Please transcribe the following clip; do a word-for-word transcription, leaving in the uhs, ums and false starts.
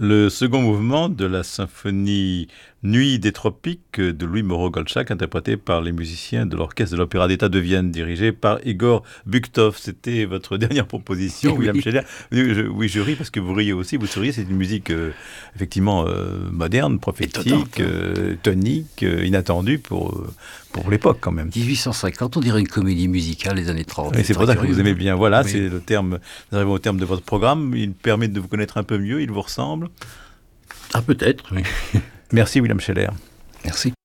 Le second mouvement de la symphonie Nuit des Tropiques de Louis Moreau-Gottschalk, interprété par les musiciens de l'Orchestre de l'Opéra d'État de Vienne, dirigé par Igor Bukhtov. C'était votre dernière proposition, William Oui. Scheller. Je, oui, je ris parce que vous riez aussi. Vous souriez, c'est une musique euh, effectivement euh, moderne, prophétique, Étonnante, hein. euh, tonique, euh, inattendue pour, euh, pour l'époque quand même. dix-huit cent cinquante, on dirait une comédie musicale des années trente. Et c'est pour ça que curieux, vous aimez hein. bien. Voilà, Oui. c'est le terme. Nous arrivons au terme de votre programme. Il permet de vous connaître un peu mieux. Il vous ressemble. Ah, peut-être, oui. Merci, William Scheller. Merci.